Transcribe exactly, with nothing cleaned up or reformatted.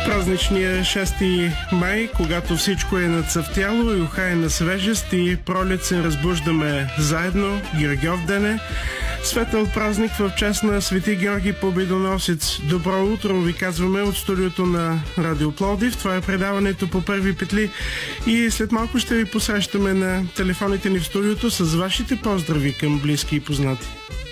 Празничния шести май, когато всичко е нацъфтяло и уха е на свежест и пролет се разбуждаме заедно, Георгиовден е. Светъл празник в чест на Свети Георги Победоносец. Добро утро ви казваме от студиото на Радио Пловдив. Това е предаването по първи петли и след малко ще ви посрещаме на телефоните ни в студиото с вашите поздрави към близки и познати.